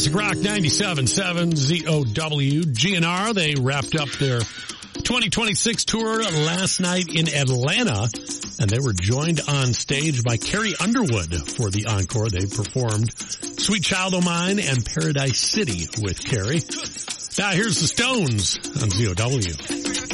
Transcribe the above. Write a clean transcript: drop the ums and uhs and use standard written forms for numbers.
Classic Rock 97.7 ZOW. GNR, they wrapped up their 2026 tour last night in Atlanta, and they were joined on stage by Carrie Underwood for the encore. They performed Sweet Child O' Mine and Paradise City with Carrie. Now here's the Stones on ZOW.